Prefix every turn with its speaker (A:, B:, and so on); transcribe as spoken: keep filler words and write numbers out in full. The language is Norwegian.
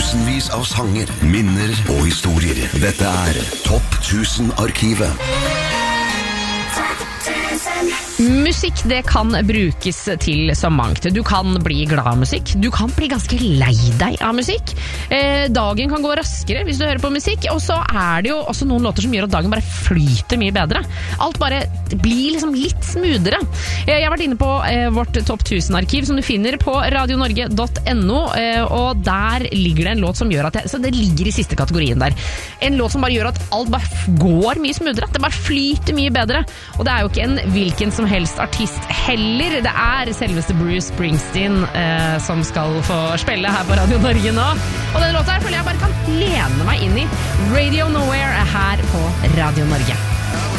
A: Tusenvis av sanger, minner og historier. Dette er Topp tusen-arkivet.
B: Musikk, det kan brukes til så mangt. Du kan bli glad av musikk. Du kan bli ganske lei deg av musikk. Eh, dagen kan gå raskere hvis du hører på musikk. Og så er det jo også noen låter som gjør at dagen bare flyter mye bedre. Alt bare blir liksom litt smoothere. Eh, jeg har vært inne på eh, vårt Topp tusen-arkiv som du finner på radio norge punktum no, eh, og der ligger det en låt som gjør at jeg, så det ligger i siste kategorien der. En låt som bare gjør at alt bare går mye smoothere. Det bare flyter mye bedre. Og det er jo ikke en hvilken som helst artist heller. Det er selveste Bruce Springsteen eh, som skal få spille her på Radio Norge nå. Og denne låta her føler jeg bare kan lene meg inn i. Radio Nowhere er her på Radio Norge.